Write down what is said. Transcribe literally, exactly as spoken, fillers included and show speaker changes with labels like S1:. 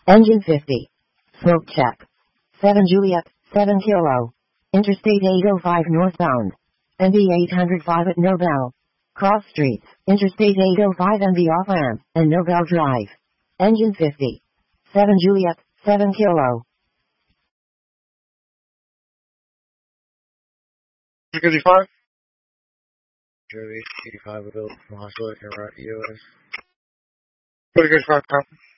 S1: Engine fifty. Smoke check. seven Juliet, seven Kilo. Interstate eight oh five northbound. N B eight oh five at Nobel. Cross streets, Interstate eight oh five N B off ramp, and Nobel Drive. Engine fifty. seven Juliet, seven Kilo.
S2: eighty-five? Jersey, eighty-five with a hospital, right, U S. Pretty good car,